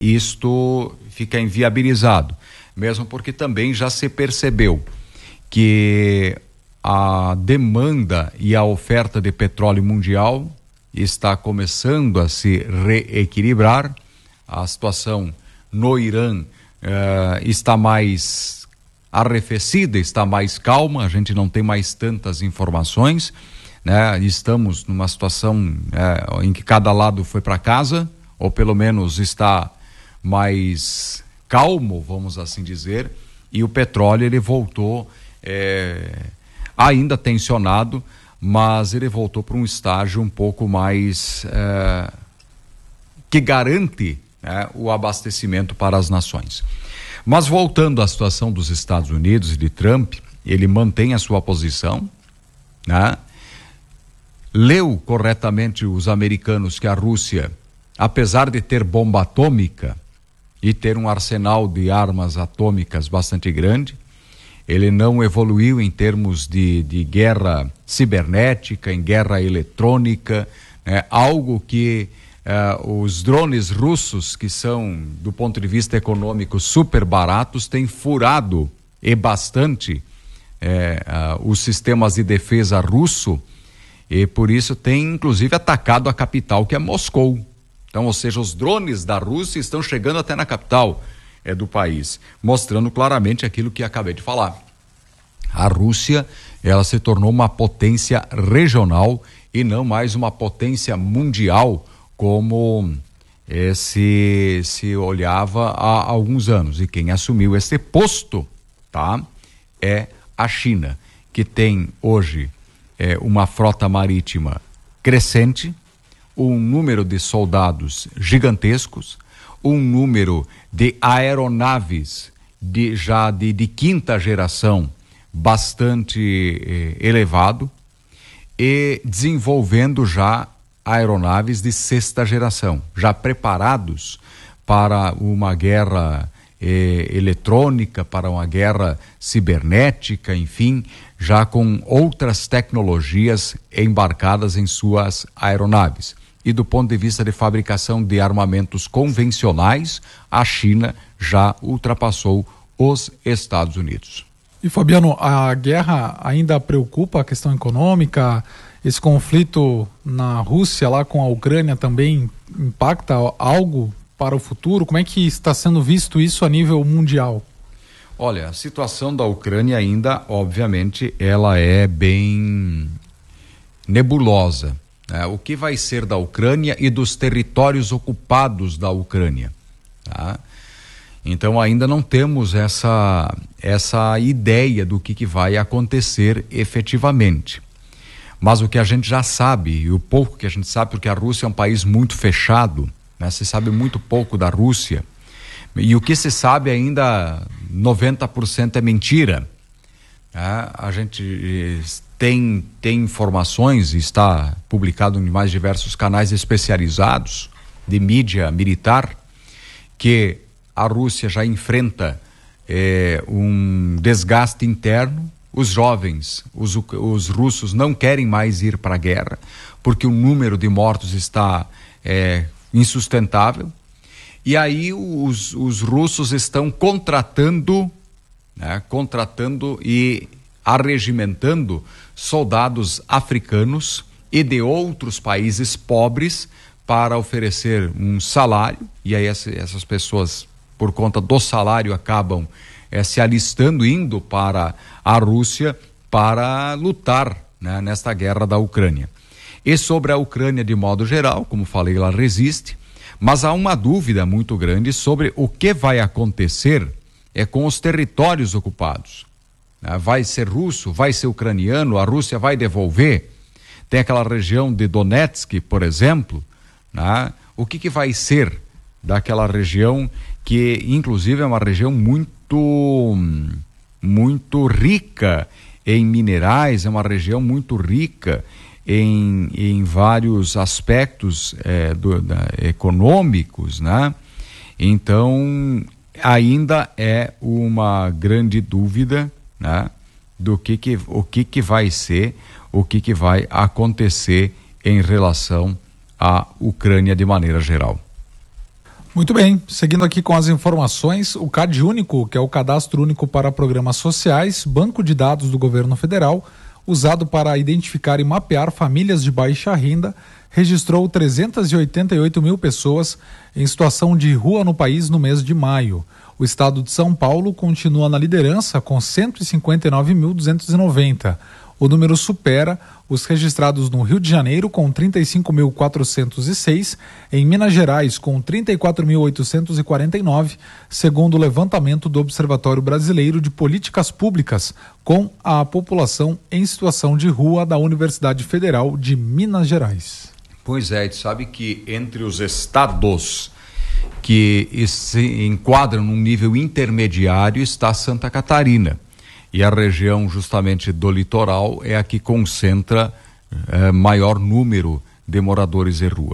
isto fica inviabilizado, mesmo porque também já se percebeu que a demanda e a oferta de petróleo mundial está começando a se reequilibrar. A situação no Irã está mais arrefecida, está mais calma, a gente não tem mais tantas informações, né? Estamos numa situação em que cada lado foi para casa, ou pelo menos está mais calmo, vamos assim dizer, e o petróleo ele voltou ainda tensionado, mas ele voltou para um estágio um pouco mais que garante, né, o abastecimento para as nações. Mas voltando à situação dos Estados Unidos e de Trump, ele mantém a sua posição, né? Leu corretamente os americanos que a Rússia, apesar de ter bomba atômica e ter um arsenal de armas atômicas bastante grande, ele não evoluiu em termos de guerra cibernética, em guerra eletrônica, né? Algo que os drones russos, que são, do ponto de vista econômico, super baratos, têm furado e bastante os sistemas de defesa russo, e por isso tem inclusive atacado a capital, que é Moscou. Então, ou seja, os drones da Rússia estão chegando até na capital do país, mostrando claramente aquilo que acabei de falar. A Rússia, ela se tornou uma potência regional e não mais uma potência mundial, como se olhava há alguns anos. E quem assumiu esse posto, tá, é a China, que tem hoje uma frota marítima crescente, um número de soldados gigantescos, um número de aeronaves de quinta geração bastante elevado, e desenvolvendo já aeronaves de sexta geração, já preparados para uma guerra eletrônica, para uma guerra cibernética, enfim, já com outras tecnologias embarcadas em suas aeronaves. E do ponto de vista de fabricação de armamentos convencionais, a China já ultrapassou os Estados Unidos. E Fabiano, a guerra ainda preocupa a questão econômica? Esse conflito na Rússia lá com a Ucrânia também impacta algo para o futuro? Como é que está sendo visto isso a nível mundial? Olha, a situação da Ucrânia ainda, obviamente, ela é bem nebulosa, né? O que vai ser da Ucrânia e dos territórios ocupados da Ucrânia, tá? Então ainda não temos essa ideia do que vai acontecer efetivamente. Mas o que a gente já sabe, e o pouco que a gente sabe, porque a Rússia é um país muito fechado, né? Se sabe muito pouco da Rússia, e o que se sabe ainda 90% é mentira, né? A gente tem informações, está publicado em mais diversos canais especializados de mídia militar, que a Rússia já enfrenta um desgaste interno. Os jovens, os russos não querem mais ir para a guerra, porque o número de mortos está insustentável. E aí os russos estão contratando e arregimentando soldados africanos e de outros países pobres para oferecer um salário, e aí essas pessoas, por conta do salário, acabam se alistando, indo para a Rússia para lutar, né, nesta guerra da Ucrânia. E sobre a Ucrânia de modo geral, como falei, ela resiste, mas há uma dúvida muito grande sobre o que vai acontecer com os territórios ocupados. Vai ser russo, vai ser ucraniano, a Rússia vai devolver? Tem aquela região de Donetsk, por exemplo, né? O que vai ser daquela região, que inclusive é uma região muito rica em minerais, é uma região muito rica em vários aspectos econômicos, né? Então ainda é uma grande dúvida, né, do o que vai ser, o que vai acontecer em relação à Ucrânia de maneira geral. Muito bem, seguindo aqui com as informações, o CAD Único, que é o Cadastro Único para Programas Sociais, banco de dados do governo federal, usado para identificar e mapear famílias de baixa renda, registrou 388 mil pessoas em situação de rua no país no mês de maio. O estado de São Paulo continua na liderança com 159.290. O número supera os registrados no Rio de Janeiro com 35.406, em Minas Gerais com 34.849, segundo o levantamento do Observatório Brasileiro de Políticas Públicas com a população em situação de rua da Universidade Federal de Minas Gerais. Pois é, sabe que entre os estados que se enquadram num nível intermediário está Santa Catarina. E a região justamente do litoral é a que concentra maior número de moradores de rua.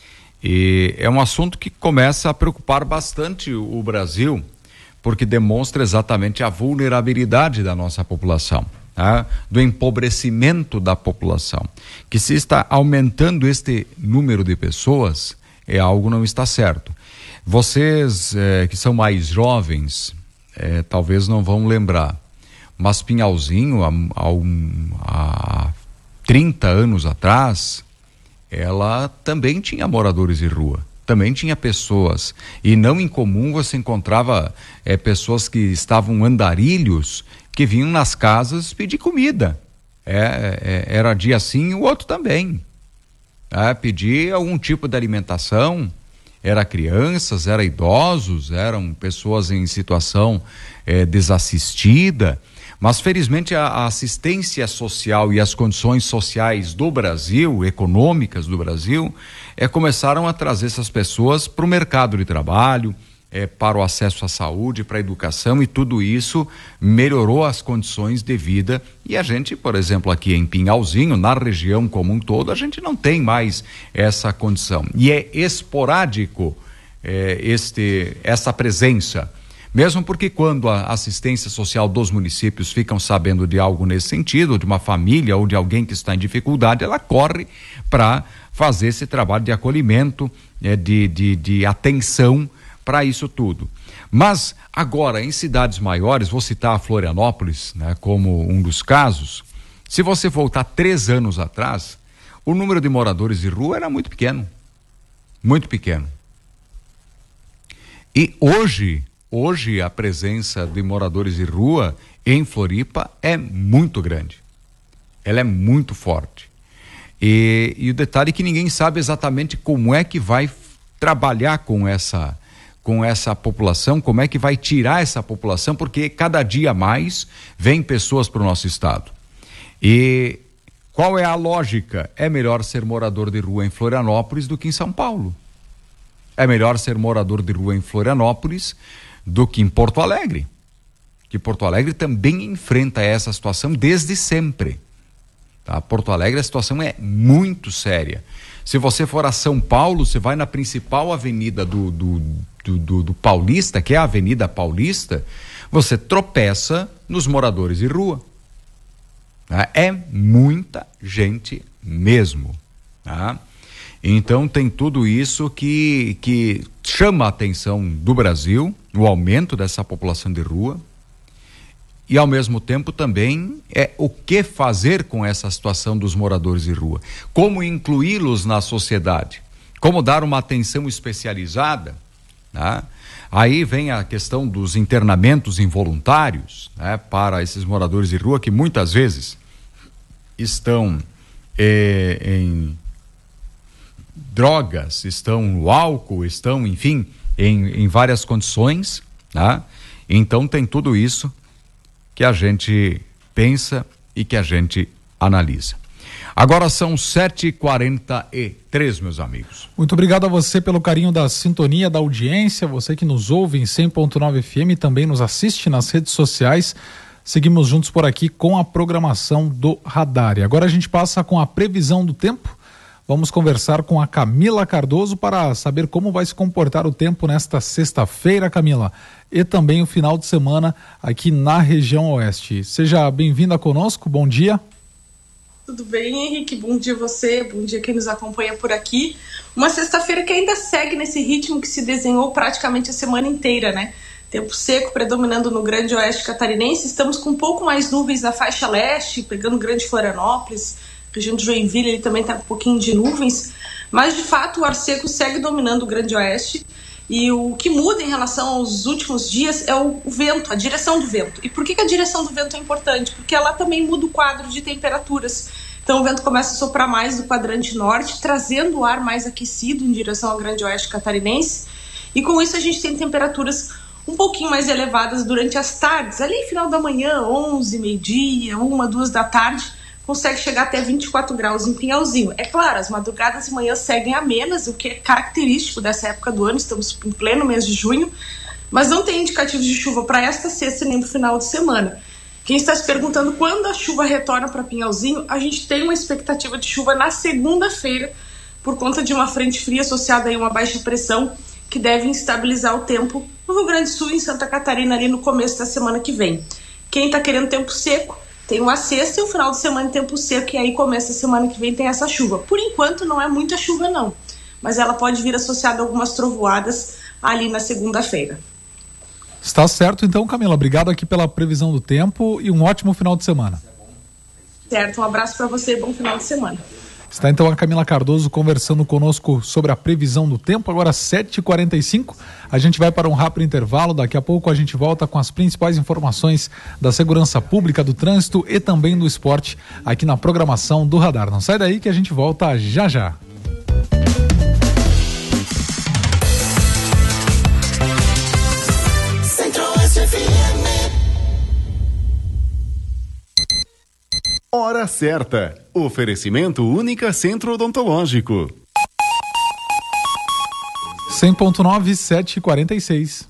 E é um assunto que começa a preocupar bastante o Brasil, porque demonstra exatamente a vulnerabilidade da nossa população, tá? Do empobrecimento da população. Que se está aumentando este número de pessoas, algo não está certo. Vocês que são mais jovens, talvez não vão lembrar, mas Pinhalzinho, há 30 anos atrás, ela também tinha moradores de rua, também tinha pessoas. E não incomum você encontrava pessoas que estavam andarilhos, que vinham nas casas pedir comida. Era dia sim, o outro também. Pedir algum tipo de alimentação. Era crianças, era idosos, eram pessoas em situação desassistida. Mas, felizmente, a assistência social e as condições sociais do Brasil, econômicas do Brasil, começaram a trazer essas pessoas para o mercado de trabalho, para o acesso à saúde, para a educação, e tudo isso melhorou as condições de vida. E a gente, por exemplo, aqui em Pinhalzinho, na região como um todo, a gente não tem mais essa condição. E é esporádico essa presença. Mesmo porque quando a assistência social dos municípios ficam sabendo de algo nesse sentido, de uma família ou de alguém que está em dificuldade, ela corre para fazer esse trabalho de acolhimento, de atenção para isso tudo. Mas agora, em cidades maiores, vou citar a Florianópolis, né, como um dos casos. Se você voltar 3 anos atrás, o número de moradores de rua era muito pequeno. Muito pequeno. E hoje a presença de moradores de rua em Floripa é muito grande. Ela é muito forte. E o detalhe é que ninguém sabe exatamente como é que vai trabalhar com essa população, como é que vai tirar essa população, porque cada dia mais vem pessoas para o nosso estado. E qual é a lógica? É melhor ser morador de rua em Florianópolis do que em São Paulo. É melhor ser morador de rua em Florianópolis do que em Porto Alegre, que Porto Alegre também enfrenta essa situação desde sempre, tá? Porto Alegre, a situação é muito séria. Se você for a São Paulo, você vai na principal avenida do Paulista, que é a Avenida Paulista, você tropeça nos moradores de rua, tá? É muita gente mesmo, tá? Então tem tudo isso que chama a atenção do Brasil, o aumento dessa população de rua, e ao mesmo tempo também o que fazer com essa situação dos moradores de rua, como incluí-los na sociedade, como dar uma atenção especializada, né? Aí vem a questão dos internamentos involuntários, né, para esses moradores de rua que muitas vezes estão em drogas, estão no álcool, estão, enfim, em várias condições, tá? Então tem tudo isso que a gente pensa e que a gente analisa. Agora são 7h43, meus amigos. Muito obrigado a você pelo carinho da sintonia, da audiência, você que nos ouve em 100.9 FM e também nos assiste nas redes sociais. Seguimos juntos por aqui com a programação do Radar. E agora a gente passa com a previsão do tempo. Vamos conversar com a Camila Cardoso para saber como vai se comportar o tempo nesta sexta-feira, Camila, e também o final de semana aqui na região oeste. Seja bem-vinda conosco, bom dia. Tudo bem, Henrique? Bom dia você, bom dia quem nos acompanha por aqui. Uma sexta-feira que ainda segue nesse ritmo que se desenhou praticamente a semana inteira, né? Tempo seco predominando no Grande Oeste catarinense. Estamos com um pouco mais nuvens na faixa leste, pegando Grande Florianópolis, região de Joinville, ele também está com um pouquinho de nuvens. Mas, de fato, o ar seco segue dominando o Grande Oeste. E o que muda em relação aos últimos dias é o vento, a direção do vento. E por que a direção do vento é importante? Porque ela também muda o quadro de temperaturas. Então o vento começa a soprar mais do quadrante norte, trazendo o ar mais aquecido em direção ao Grande Oeste catarinense. E com isso a gente tem temperaturas um pouquinho mais elevadas durante as tardes. Ali final da manhã, 11, meio-dia, 1, 2 da tarde, consegue chegar até 24 graus em Pinhalzinho. É claro, as madrugadas e manhãs seguem amenas, o que é característico dessa época do ano. Estamos em pleno mês de junho, mas não tem indicativos de chuva para esta sexta nem para o final de semana. Quem está se perguntando quando a chuva retorna para Pinhalzinho, a gente tem uma expectativa de chuva na segunda-feira, por conta de uma frente fria associada a uma baixa pressão, que deve instabilizar o tempo no Rio Grande do Sul e em Santa Catarina ali no começo da semana que vem. Quem está querendo tempo seco, tem uma sexta e um final de semana em tempo seco, e aí começa a semana que vem tem essa chuva. Por enquanto não é muita chuva não, mas ela pode vir associada a algumas trovoadas ali na segunda-feira. Está certo então, Camila, obrigado aqui pela previsão do tempo e um ótimo final de semana. Certo, um abraço para você e bom final de semana. Está então a Camila Cardoso conversando conosco sobre a previsão do tempo, agora 7h45. A gente vai para um rápido intervalo, daqui a pouco a gente volta com as principais informações da segurança pública, do trânsito e também do esporte aqui na programação do Radar. Não sai daí que a gente volta já já. Hora certa. Oferecimento Única Centro Odontológico. 100.9, 7h46.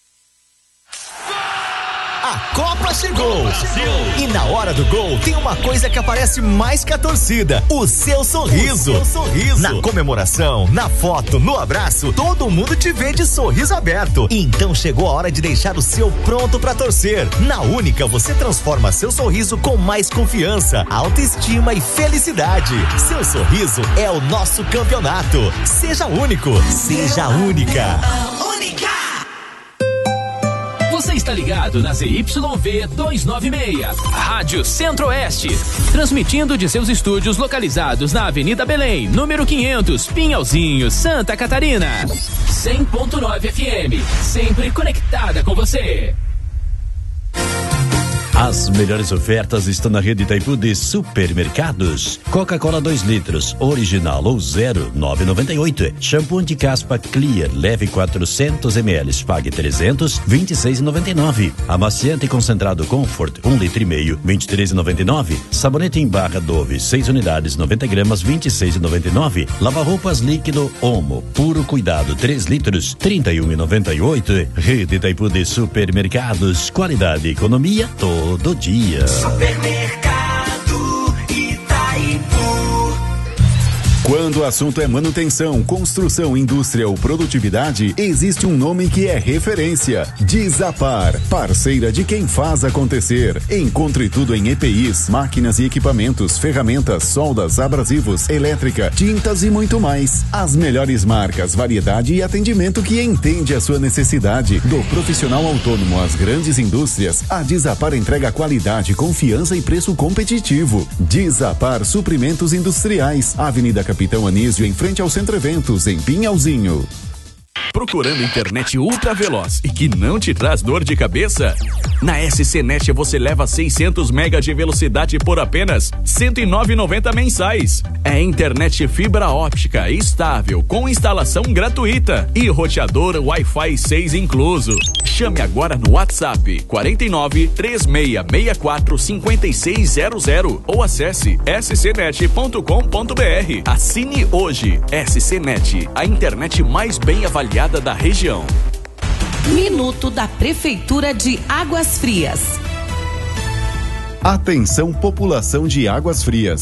A Copa chegou! E na hora do gol tem uma coisa que aparece mais que a torcida: o seu sorriso. Na comemoração, na foto, no abraço, todo mundo te vê de sorriso aberto. Então chegou a hora de deixar o seu pronto pra torcer. Na Única você transforma seu sorriso com mais confiança, autoestima e felicidade. Seu sorriso é o nosso campeonato. Seja único, seja única. Você está ligado na ZYV 296, Rádio Centro-Oeste, transmitindo de seus estúdios localizados na Avenida Belém, número 500, Pinhalzinho, Santa Catarina. 100.9 FM, sempre conectada com você. As melhores ofertas estão na rede Itaipu de supermercados. Coca-Cola 2 litros, original ou 0, 9,98. Shampoo anti-caspa Clear, leve 400 ml, pague 300, 26,99. Amaciante concentrado Comfort, 1,5 litro, 23,99. Sabonete em barra Dove, 6 unidades, 90 gramas, 26,99. Lava-roupas líquido Omo, puro cuidado, 3 litros, 31,98. Rede Itaipu de supermercados, qualidade e economia todo dia. Supermercado Itaipu. Quando o assunto é manutenção, construção, indústria ou produtividade, existe um nome que é referência: Desapar, parceira de quem faz acontecer. Encontre tudo em EPIs, máquinas e equipamentos, ferramentas, soldas, abrasivos, elétrica, tintas e muito mais. As melhores marcas, variedade e atendimento que entende a sua necessidade. Do profissional autônomo às grandes indústrias, a Desapar entrega qualidade, confiança e preço competitivo. Desapar Suprimentos Industriais, Avenida Capitão Anísio, em frente ao Centro Eventos, em Pinhalzinho. Procurando internet ultra veloz e que não te traz dor de cabeça? Na SCNet você leva 600 MB de velocidade por apenas R$ 109,90 mensais. É internet fibra óptica estável com instalação gratuita e roteador Wi-Fi 6 incluso. Chame agora no WhatsApp 49 3664 5600 ou acesse scnet.com.br. Assine hoje. SCNet, a internet mais bem avaliada da região. Minuto da Prefeitura de Águas Frias. Atenção, população de Águas Frias.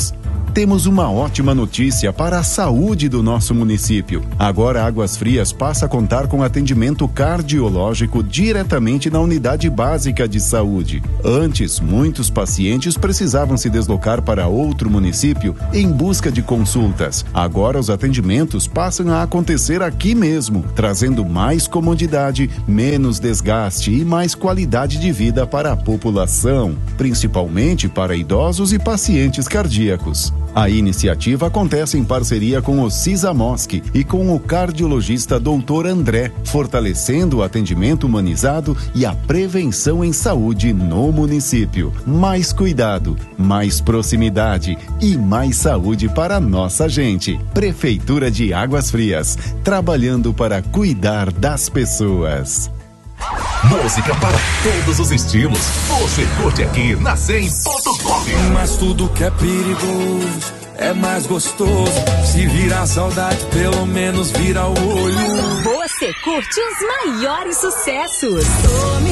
Temos uma ótima notícia para a saúde do nosso município. Agora Águas Frias passa a contar com atendimento cardiológico diretamente na unidade básica de saúde. Antes, muitos pacientes precisavam se deslocar para outro município em busca de consultas. Agora os atendimentos passam a acontecer aqui mesmo, trazendo mais comodidade, menos desgaste e mais qualidade de vida para a população, principalmente para idosos e pacientes cardíacos. A iniciativa acontece em parceria com o Cisamosc e com o cardiologista Dr. André, fortalecendo o atendimento humanizado e a prevenção em saúde no município. Mais cuidado, mais proximidade e mais saúde para a nossa gente. Prefeitura de Águas Frias, trabalhando para cuidar das pessoas. Música para todos os estilos. Você curte aqui na 100.9. Mas tudo que é perigoso é mais gostoso. Se virar saudade, pelo menos vira o olho. Você curte os maiores sucessos.